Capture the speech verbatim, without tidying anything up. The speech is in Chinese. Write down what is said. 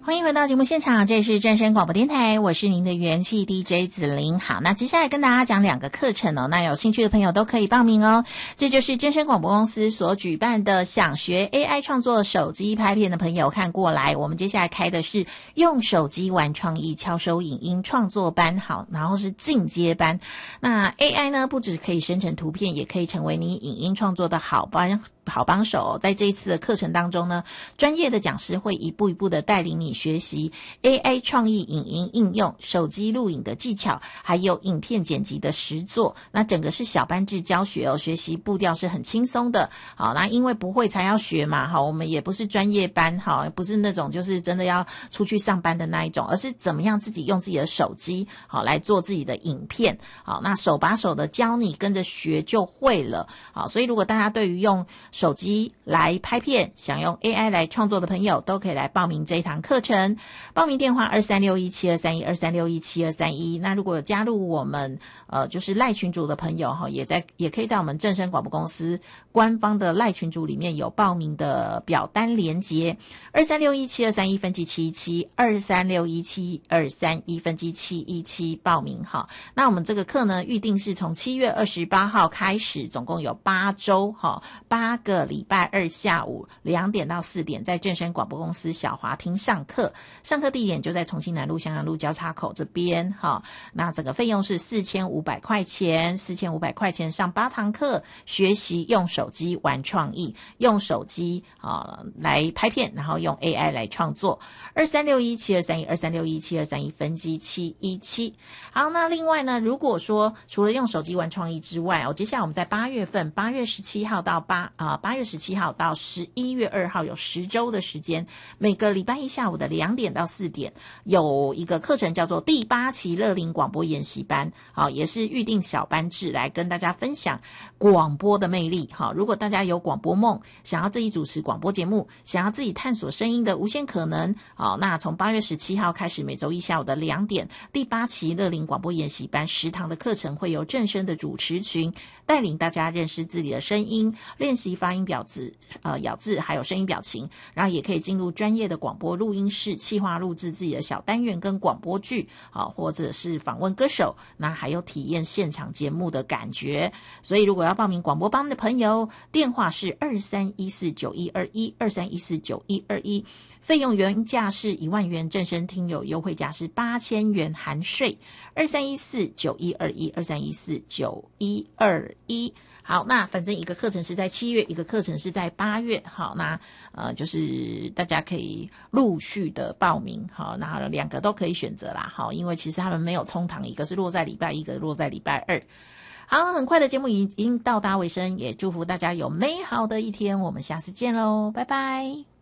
欢迎回到节目现场，这是正声广播电台，我是您的元气 D J 子玲。好，那接下来跟大家讲两个课程哦，那有兴趣的朋友都可以报名哦。这就是正声广播公司所举办的想学 A I 创作手机拍片的朋友看过来，我们接下来开的是用手机玩创意敲收影音创作班，好，然后是进阶班。那 A I 呢，不只可以生成图片，也可以成为你影音创作的好帮好帮手哦。在这一次的课程当中呢，专业的讲师会一步一步的带领你学习 A I 创意影音应用、手机录影的技巧，还有影片剪辑的实作。那整个是小班制教学哦，学习步调是很轻松的。好，那因为不会才要学嘛，好，我们也不是专业班，好，不是那种就是真的要出去上班的那一种，而是怎么样自己用自己的手机好来做自己的影片。好，那手把手的教你，跟着学就会了。好，所以如果大家对于用手机来拍片，想用 A I 来创作的朋友，都可以来报名这一堂课程。报名电话二三六一七二三一 二三六一七二三一。那如果有加入我们呃就是赖群组的朋友哈，也在也可以在我们正声广播公司官方的赖群组里面有报名的表单连结，二三六一七二三一分机七一七 二三六一七二三一分机七一七报名哈。那我们这个课呢，预定是从七月二十八号开始，总共有八周哈，八个礼拜二下午两点到四点，在正声广播公司小华厅上课。上课地点就在重庆南路、香港路交叉口这边哈。那整个费用是四千五百块钱，四千五百块钱上八堂课，学习用手机玩创意，用手机啊来拍片，然后用 A I 来创作。二三六一七二三一 二三六一七二三一分机七一七。好，那另外呢，如果说除了用手机玩创意之外哦，接下来我们在八月份，八月十七号到八啊八月十七号到十一月二号有十周的时间，每个礼拜一下午的两点到四点有一个课程叫做第八期乐龄广播研习班，好，也是预定小班制来跟大家分享广播的魅力。好，如果大家有广播梦，想要自己主持广播节目，想要自己探索声音的无限可能，好，那从八月十七号开始，每周一下午的两点，第八期乐龄广播研习班十堂的课程会由正声的主持群带领大家认识自己的声音，练习发音表字呃咬字还有声音表情，然后也可以进入专业的广播录音室，企划录制自己的小单元跟广播剧，好，或者是访问歌手，那还有体验现场节目的感觉。所以如果要报名广播班的朋友，电话是二三一四九一二一 二三一四九一二一，费用原价是一万元，正声听友优惠价是八千元含税。二三一四九一二一 二三一四九一二一。好，那反正一个课程是在七月，一个课程是在八月。好，那呃就是大家可以陆续的报名。好，那两个都可以选择啦。好，因为其实他们没有冲堂，一个是落在礼拜一，一个落在礼拜二。好，很快的节目已经到达尾声，也祝福大家有美好的一天，我们下次见喽，拜拜。